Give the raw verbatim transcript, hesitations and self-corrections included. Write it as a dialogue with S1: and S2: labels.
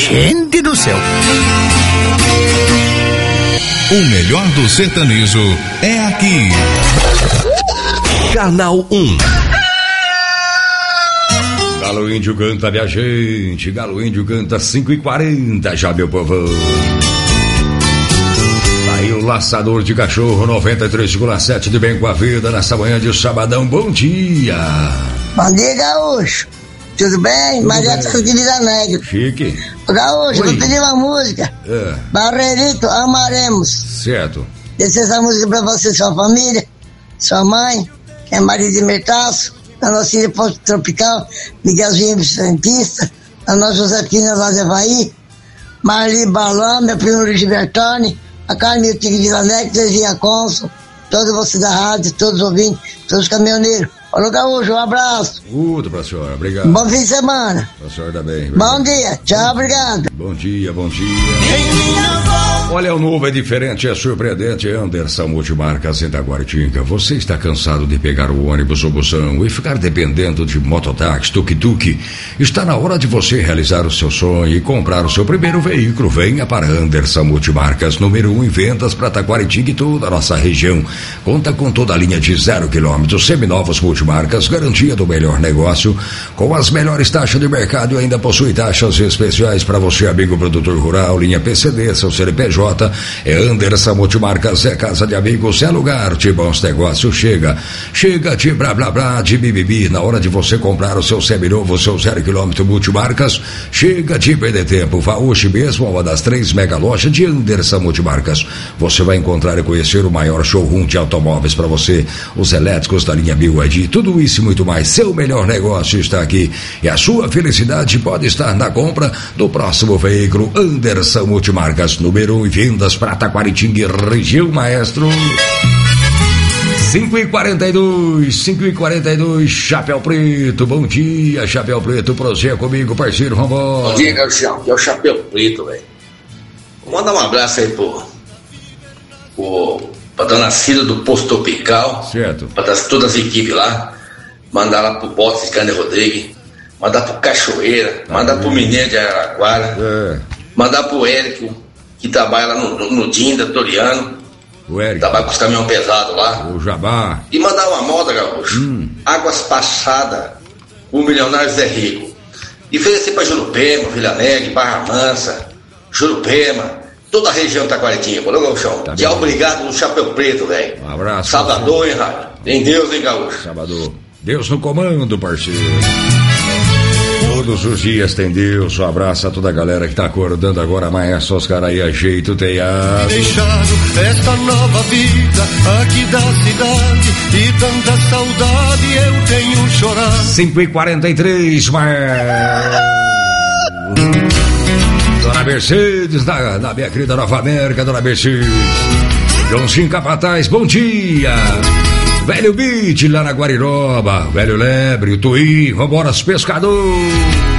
S1: Gente do céu.
S2: O melhor do sertanejo é aqui. Canal um.
S3: Galo Índio canta, minha gente. Galo Índio canta cinco e quarenta, já, meu povão. Tá aí o Laçador de Cachorro noventa e três vírgula sete de Bem com a Vida nessa manhã de sabadão. Bom dia.
S4: Bom dia, Gaúcho. Tudo bem? Maria Teresa de Vila Alegre.
S3: Chique.
S4: Gaúcho, vou pedir uma música.
S3: É.
S4: Barreirito, Amaremos.
S3: Certo.
S4: Deixa essa música pra você, sua família, sua mãe, que é Maria de Mertaço, a nossa ilha Ponto Tropical, Miguelzinho Vicentista, a nossa Josefina lá de Havaí, Marli Balão, meu primo Luiz Bertoni, a Carmen Tigre de Vila Alegre, Terezinha Consul, todos vocês da rádio, todos os ouvintes, todos os caminhoneiros. Alô, Gaúcho, um abraço.
S3: Outro pra senhora, obrigado.
S4: Bom fim de semana.
S3: A senhora tá bem.
S4: Bom dia, tchau, obrigado.
S3: Bom dia, bom dia. Olha, o novo é diferente, é surpreendente. Anderson Multimarcas em Taguaritinga. Você está cansado de pegar o ônibus ou busão e ficar dependendo de mototáxi, tuk-tuk? Está na hora de você realizar o seu sonho e comprar o seu primeiro veículo. Venha para Anderson Multimarcas, número um em vendas para Taguaritinga e toda a nossa região. Conta com toda a linha de zero quilômetros, seminovos multimarcas, garantia do melhor negócio, com as melhores taxas de mercado e ainda possui taxas especiais para você, amigo produtor rural, linha P C D, seu C N P J. É Anderson Multimarcas, é casa de amigos, é lugar de bons negócios. Chega, chega de blá blá blá, de bibibi, na hora de você comprar o seu seminovo, o seu zero quilômetro Multimarcas. Chega de perder tempo, vá hoje mesmo a uma das três mega lojas de Anderson Multimarcas. Você vai encontrar e conhecer o maior showroom de automóveis para você, os elétricos da linha B Y D, tudo isso e muito mais. Seu melhor negócio está aqui e a sua felicidade pode estar na compra do próximo veículo. Anderson Multimarcas, número um em vendas para Taquaritinga, região, maestro. cinco e quarenta e dois, cinco e quarenta e dois, Chapéu Preto, bom dia, Chapéu Preto, prossegue comigo, parceiro, vambora.
S5: Bom dia, Gaúchão, aqui é o Chapéu Preto, velho. Vou mandar um abraço aí pro, pro pra dona Cida do Posto Tropical,
S3: certo,
S5: pra todas as equipes lá, mandar lá pro Bote de Cândido Rodrigues, mandar pro Cachoeira, tá, mandar bem. Pro Mineiro de Araraquara, é. Mandar pro Érico, que trabalha lá no, no, no Dinda, Toriano,
S3: o Érico,
S5: trabalha com os caminhões pesados lá,
S3: o Jabá,
S5: e mandar uma moda, Gaúcho, hum. Águas Passadas, o Milionário Zé Rico, e oferecer pra Jurupema, Vila Alegre, Barra Mansa, Jurupema, toda a região da Taquaritinga, pô, Gaúchão. Tá, tchau, obrigado no Chapéu Preto, velho.
S3: Um abraço.
S5: Salvador, hein, Rádio? Em Deus, hein, Gaúcho?
S3: Salvador. Deus no comando, parceiro. Todos os dias tem Deus. Um abraço a toda a galera que tá acordando agora. Amanhã só os caras aí ajeito o telhado.
S6: Deixado esta nova vida aqui da cidade e tanta saudade eu tenho chorado.
S3: cinco e quarenta e três, mas... Dona Mercedes, na, na minha querida Nova América, Dona Mercedes. Joãozinho Capataz, bom dia. Velho Beat lá na Guariroba, Velho Lebre, o Tuí, vambora, os pescadores.